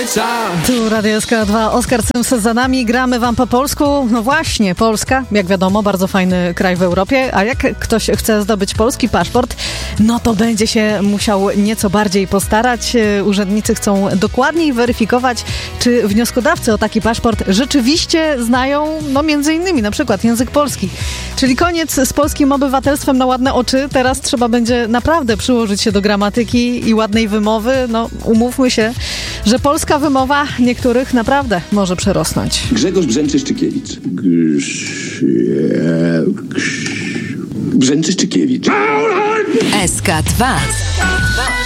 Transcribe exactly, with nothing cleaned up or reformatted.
Tu Radio S K dwa, Oskar Sims za nami, gramy wam po polsku. No właśnie, Polska, jak wiadomo, bardzo fajny kraj w Europie, a jak ktoś chce zdobyć polski paszport, no to będzie się musiał nieco bardziej postarać. Urzędnicy chcą dokładniej weryfikować, czy wnioskodawcy o taki paszport rzeczywiście znają, no między innymi na przykład język polski. Czyli koniec z polskim obywatelstwem na ładne oczy. Teraz trzeba będzie naprawdę przyłożyć się do gramatyki i ładnej wymowy. No umówmy się, że polska wymowa niektórych naprawdę może przerosnąć. Grzegorz Brzęczyszczykiewicz. Grz... Grz... Brzęczyszczykiewicz. S K dwa.